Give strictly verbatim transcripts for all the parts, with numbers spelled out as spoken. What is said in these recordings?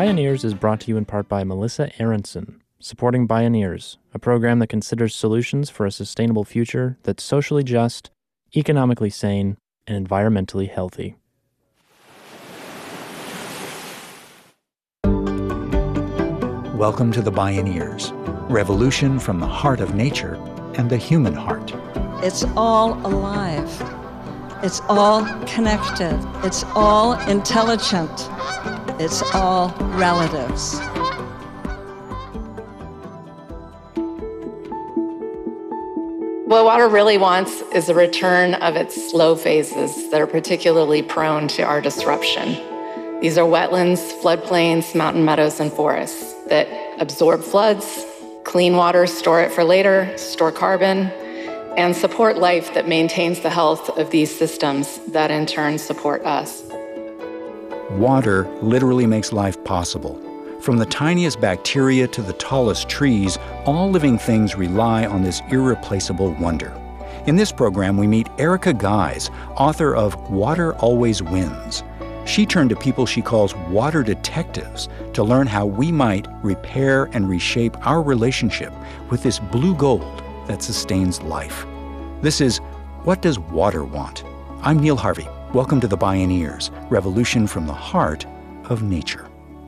Bioneers is brought to you in part by Melissa Aronson, supporting Bioneers, a program that considers solutions for a sustainable future that's socially just, economically sane, and environmentally healthy. Welcome to the Bioneers, revolution from the heart of nature and the human heart. It's all alive. It's all connected. It's all intelligent. It's all relatives. What water really wants is a return of its slow phases that are particularly prone to our disruption. These are wetlands, floodplains, mountain meadows, and forests that absorb floods, clean water, store it for later, store carbon, and support life that maintains the health of these systems that in turn support us. Water literally makes life possible. From the tiniest bacteria to the tallest trees, all living things rely on this irreplaceable wonder. In this program, we meet Erica Guise, author of Water Always Wins. She turned to people she calls water detectives to learn how we might repair and reshape our relationship with this blue gold that sustains life. This is What Does Water Want? I'm Neil Harvey. Welcome to the Bioneers, revolution from the heart of nature.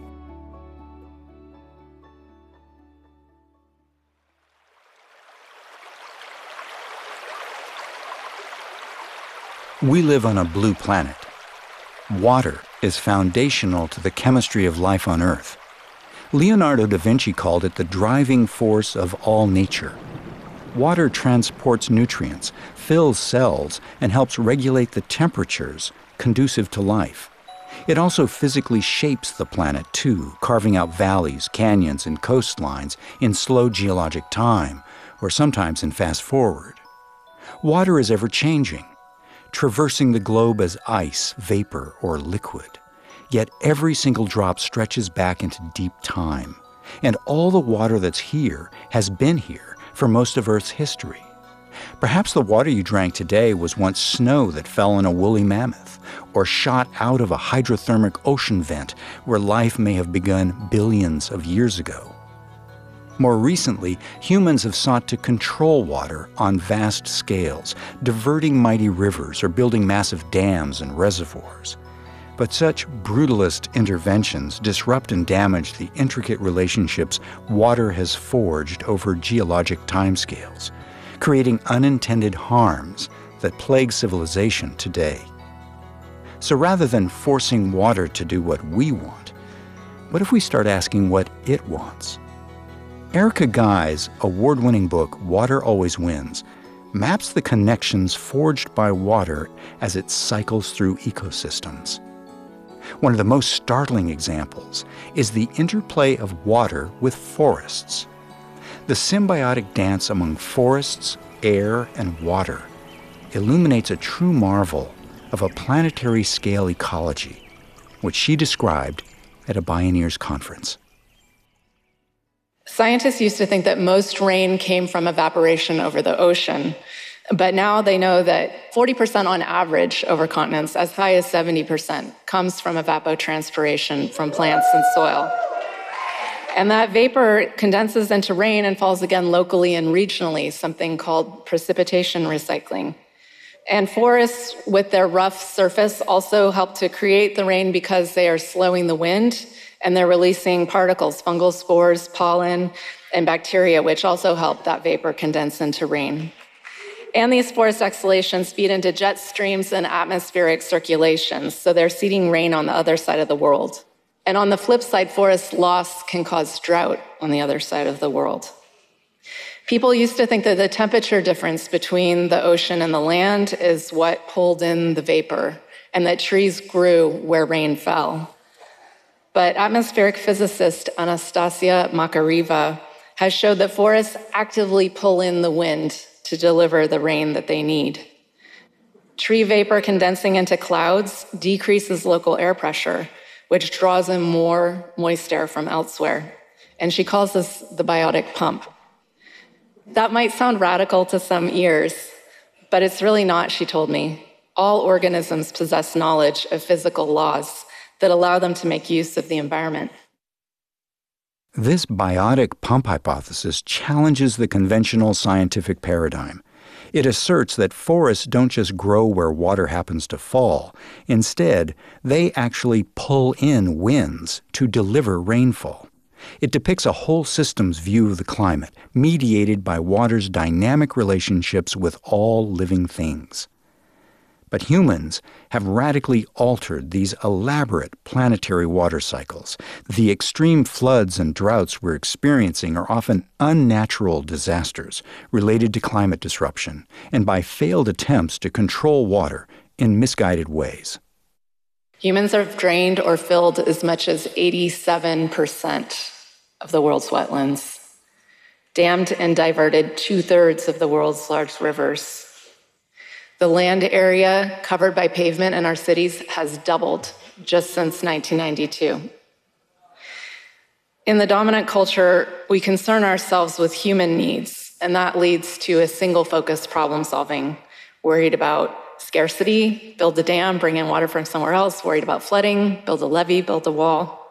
We live on a blue planet. Water is foundational to the chemistry of life on Earth. Leonardo da Vinci called it the driving force of all nature. Water transports nutrients, fills cells, and helps regulate the temperatures conducive to life. It also physically shapes the planet, too, carving out valleys, canyons, and coastlines in slow geologic time, or sometimes in fast forward. Water is ever-changing, traversing the globe as ice, vapor, or liquid. Yet every single drop stretches back into deep time, and all the water that's here has been here for most of Earth's history. Perhaps the water you drank today was once snow that fell on a woolly mammoth, or shot out of a hydrothermic ocean vent where life may have begun billions of years ago. More recently, humans have sought to control water on vast scales, diverting mighty rivers or building massive dams and reservoirs. But such brutalist interventions disrupt and damage the intricate relationships water has forged over geologic timescales, creating unintended harms that plague civilization today. So rather than forcing water to do what we want, what if we start asking what it wants? Erica Guise' award-winning book, Water Always Wins, maps the connections forged by water as it cycles through ecosystems. One of the most startling examples is the interplay of water with forests. The symbiotic dance among forests, air, and water illuminates a true marvel of a planetary scale ecology, which she described at a Bioneers conference. Scientists used to think that most rain came from evaporation over the ocean, but now they know that forty percent on average over continents, as high as seventy percent, comes from evapotranspiration from plants and soil. And that vapor condenses into rain and falls again locally and regionally, something called precipitation recycling. And forests, with their rough surface, also help to create the rain because they are slowing the wind, and they're releasing particles, fungal spores, pollen, and bacteria, which also help that vapor condense into rain. And these forest exhalations feed into jet streams and atmospheric circulations, so they're seeding rain on the other side of the world. And on the flip side, forest loss can cause drought on the other side of the world. People used to think that the temperature difference between the ocean and the land is what pulled in the vapor, and that trees grew where rain fell. But atmospheric physicist Anastasia Makariva has showed that forests actively pull in the wind to deliver the rain that they need. Tree vapor condensing into clouds decreases local air pressure, which draws in more moist air from elsewhere. And she calls this the biotic pump. That might sound radical to some ears, but it's really not, she told me. All organisms possess knowledge of physical laws that allow them to make use of the environment. This biotic pump hypothesis challenges the conventional scientific paradigm. It asserts that forests don't just grow where water happens to fall. Instead, they actually pull in winds to deliver rainfall. It depicts a whole system's view of the climate, mediated by water's dynamic relationships with all living things. But humans have radically altered these elaborate planetary water cycles. The extreme floods and droughts we're experiencing are often unnatural disasters related to climate disruption and by failed attempts to control water in misguided ways. Humans have drained or filled as much as eighty-seven percent of the world's wetlands, dammed and diverted two-thirds of the world's large rivers. The land area covered by pavement in our cities has doubled just since nineteen ninety-two. In the dominant culture, we concern ourselves with human needs, and that leads to a single-focused problem-solving, worried about scarcity, build a dam, bring in water from somewhere else, worried about flooding, build a levee, build a wall.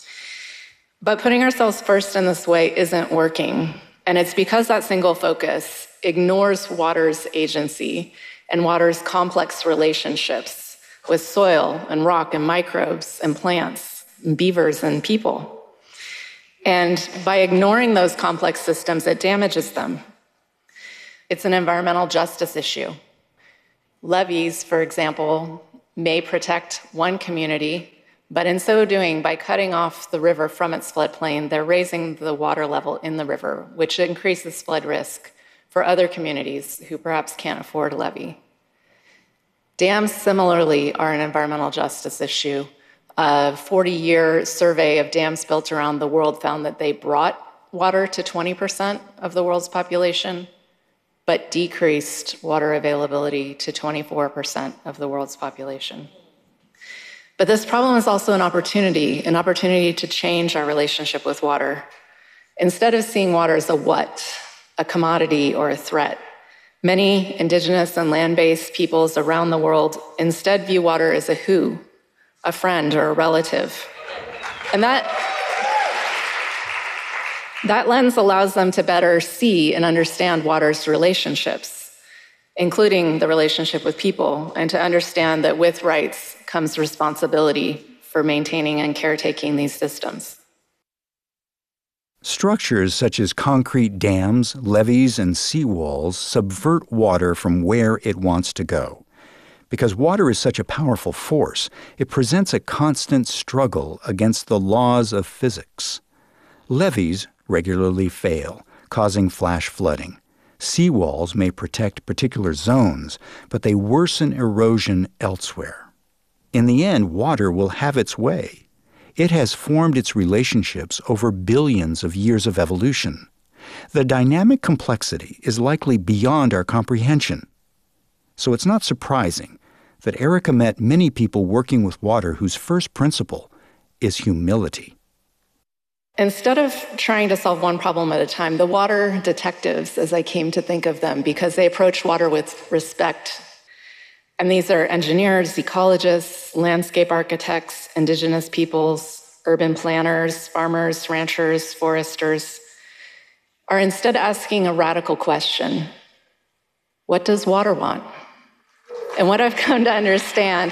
But putting ourselves first in this way isn't working, and it's because that single focus ignores water's agency and water's complex relationships with soil and rock and microbes and plants and beavers and people. And by ignoring those complex systems, it damages them. It's an environmental justice issue. Levees, for example, may protect one community, but in so doing, by cutting off the river from its floodplain, they're raising the water level in the river, which increases flood risk for other communities who perhaps can't afford a levee. Dams, similarly, are an environmental justice issue. A forty-year survey of dams built around the world found that they brought water to twenty percent of the world's population, but decreased water availability to twenty-four percent of the world's population. But this problem is also an opportunity, an opportunity to change our relationship with water. Instead of seeing water as a what, a commodity or a threat, many indigenous and land-based peoples around the world instead view water as a who, a friend or a relative. And that, that lens allows them to better see and understand water's relationships, including the relationship with people, and to understand that with rights comes responsibility for maintaining and caretaking these systems. Structures such as concrete dams, levees, and seawalls subvert water from where it wants to go. Because water is such a powerful force, it presents a constant struggle against the laws of physics. Levees regularly fail, causing flash flooding. Seawalls may protect particular zones, but they worsen erosion elsewhere. In the end, water will have its way. It has formed its relationships over billions of years of evolution. The dynamic complexity is likely beyond our comprehension. So it's not surprising that Erica met many people working with water whose first principle is humility. Instead of trying to solve one problem at a time, the water detectives, as I came to think of them, because they approach water with respect. And these are engineers, ecologists, landscape architects, indigenous peoples, urban planners, farmers, ranchers, foresters, are instead asking a radical question: what does water want? And what I've come to understand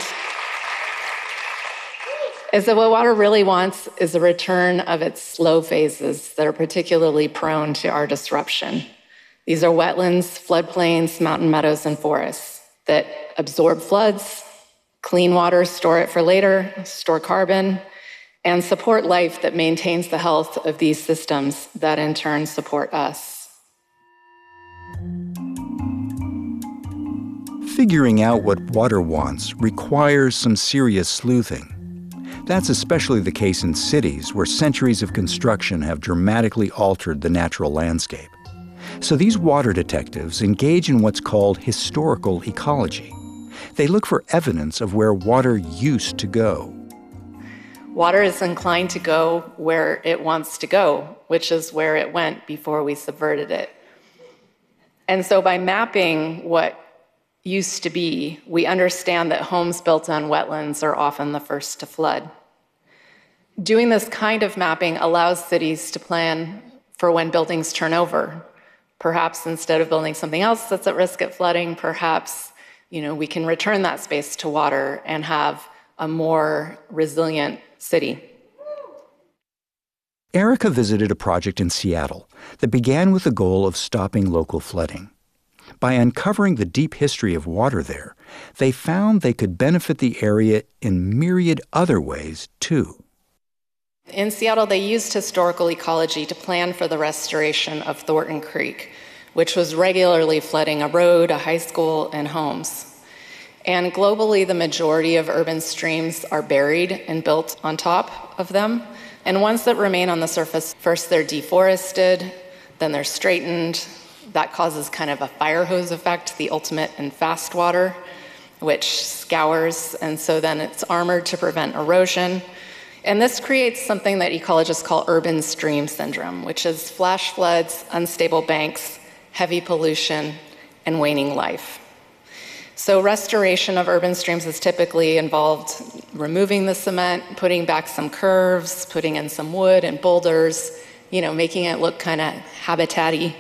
is that what water really wants is a return of its slow phases that are particularly prone to our disruption. These are wetlands, floodplains, mountain meadows, and forests that absorb floods, clean water, store it for later, store carbon, and support life that maintains the health of these systems that in turn support us. Figuring out what water wants requires some serious sleuthing. That's especially the case in cities where centuries of construction have dramatically altered the natural landscape. So these water detectives engage in what's called historical ecology. They look for evidence of where water used to go. Water is inclined to go where it wants to go, which is where it went before we subverted it. And so by mapping what used to be, we understand that homes built on wetlands are often the first to flood. Doing this kind of mapping allows cities to plan for when buildings turn over. Perhaps instead of building something else that's at risk of flooding, perhaps, you know, we can return that space to water and have a more resilient city. Erica visited a project in Seattle that began with the goal of stopping local flooding. By uncovering the deep history of water there, they found they could benefit the area in myriad other ways, too. In Seattle, they used historical ecology to plan for the restoration of Thornton Creek, which was regularly flooding a road, a high school, and homes. And globally, the majority of urban streams are buried and built on top of them. And ones that remain on the surface, first they're deforested, then they're straightened. That causes kind of a fire hose effect, the ultimate in fast water, which scours, and so then it's armored to prevent erosion. And this creates something that ecologists call urban stream syndrome, which is flash floods, unstable banks, heavy pollution, and waning life. So restoration of urban streams has typically involved removing the cement, putting back some curves, putting in some wood and boulders, you know, making it look kind of habitat-y.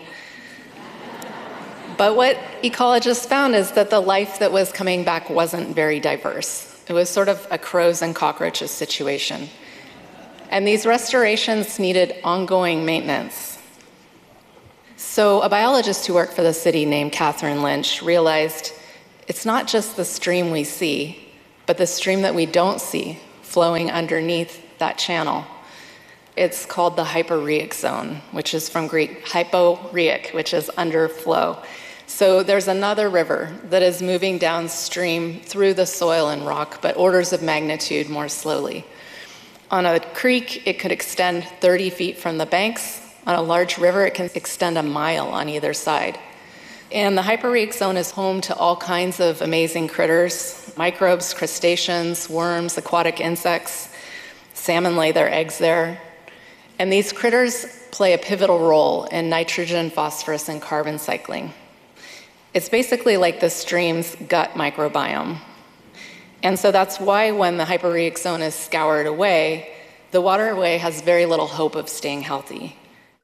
But what ecologists found is that the life that was coming back wasn't very diverse. It was sort of a crows and cockroaches situation. And these restorations needed ongoing maintenance. So a biologist who worked for the city named Catherine Lynch realized it's not just the stream we see, but the stream that we don't see flowing underneath that channel. It's called the hyporheic zone, which is from Greek hyporheic, which is underflow. So there's another river that is moving downstream through the soil and rock, but orders of magnitude more slowly. On a creek, it could extend thirty feet from the banks. On a large river, it can extend a mile on either side. And the hyporheic zone is home to all kinds of amazing critters, microbes, crustaceans, worms, aquatic insects. Salmon lay their eggs there. And these critters play a pivotal role in nitrogen, phosphorus, and carbon cycling. It's basically like the stream's gut microbiome. And so that's why when the hyporheic zone is scoured away, the waterway has very little hope of staying healthy.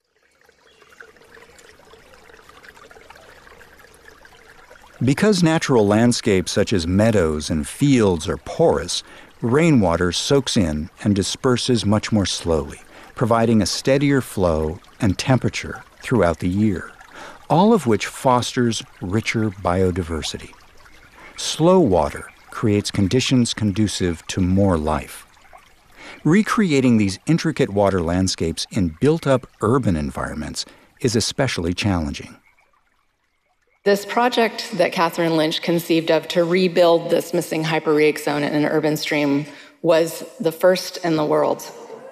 Because natural landscapes such as meadows and fields are porous, rainwater soaks in and disperses much more slowly, providing a steadier flow and temperature throughout the year, all of which fosters richer biodiversity. Slow water creates conditions conducive to more life. Recreating these intricate water landscapes in built-up urban environments is especially challenging. This project that Catherine Lynch conceived of to rebuild this missing hyporheic zone in an urban stream was the first in the world.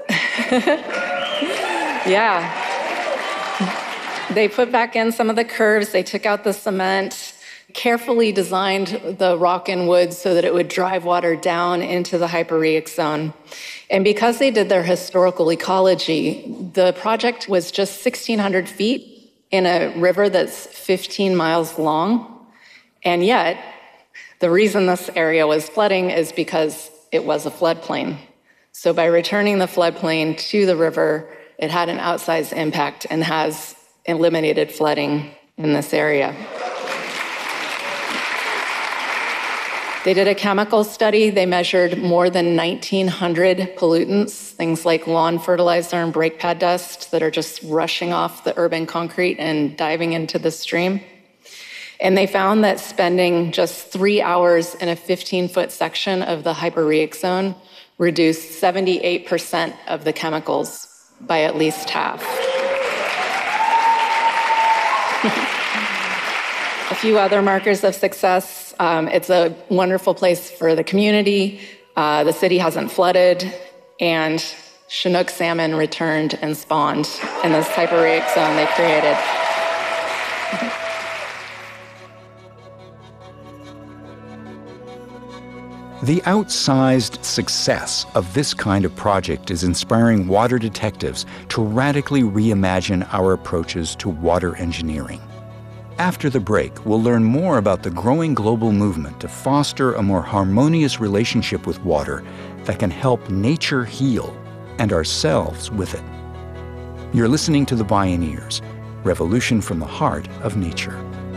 Yeah. They put back in some of the curves, they took out the cement, carefully designed the rock and wood so that it would drive water down into the hyporheic zone. And because they did their historical ecology, the project was just sixteen hundred feet in a river that's fifteen miles long. And yet, the reason this area was flooding is because it was a floodplain. So by returning the floodplain to the river, it had an outsized impact and has eliminated flooding in this area. They did a chemical study. They measured more than nineteen hundred pollutants, things like lawn fertilizer and brake pad dust that are just rushing off the urban concrete and diving into the stream. And they found that spending just three hours in a fifteen-foot section of the hyporheic zone reduced seventy-eight percent of the chemicals by at least half. A few other markers of success. Um, it's a wonderful place for the community. Uh, the city hasn't flooded, and Chinook salmon returned and spawned in this hyporheic zone they created. The outsized success of this kind of project is inspiring water detectives to radically reimagine our approaches to water engineering. After the break, we'll learn more about the growing global movement to foster a more harmonious relationship with water that can help nature heal and ourselves with it. You're listening to The Bioneers, Revolution from the Heart of Nature.